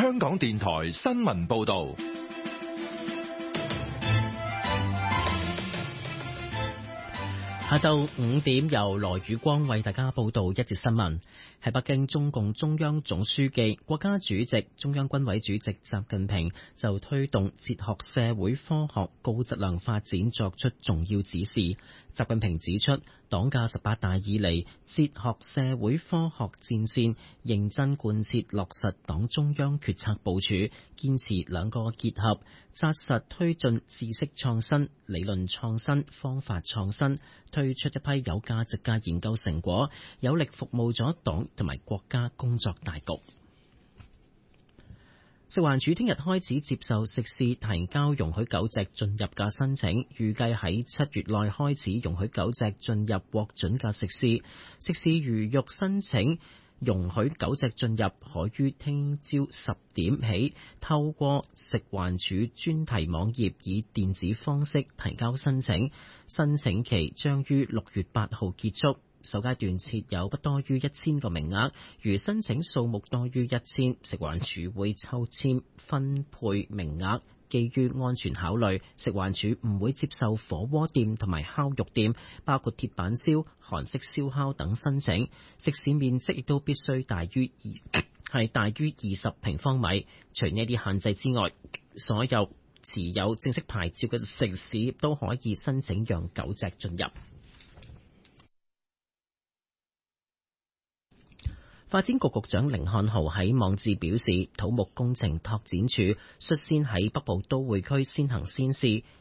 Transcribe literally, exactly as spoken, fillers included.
香港電台新聞報道。 下晝五點，由羅宇光為大家報道一節新聞。喺北京，中共中央總書記、國家主席、中央軍委主席習近平就推動哲學社會科學高質量發展作出重要指示。習近平指出，黨嘅十八大以嚟，哲學社會科學戰線認真貫徹落實黨中央決策部署，堅持兩個結合，紮實推進知識創新、理論創新、方法創新，推出一批有價值嘅研究成果，有力服務咗黨同埋國家工作大局。食環署聽日開始接受食肆提交容許狗隻進入嘅申請，預計喺七月內開始容許狗隻進入獲准嘅食肆。食肆如欲申請容許狗隻進入，可於聽朝十點起透過食環署專題網頁以電子方式提交申請，申請期將於六月八號結束。首階段設有不多於一千個名額，如申請數目多於一千，食環署會抽籤分配名額。基於安全考慮，食環署唔會接受火鍋店同埋烤肉店，包括鐵板燒、韓式燒烤等申請。食肆面積亦都必須大於二係大於二十平方米。除呢啲限制之外，所有持有正式牌照嘅食肆都可以申請讓狗隻進入。發展局局長甯漢豪喺網誌表示，土木工程拓展署率先喺北部都會區先行先試，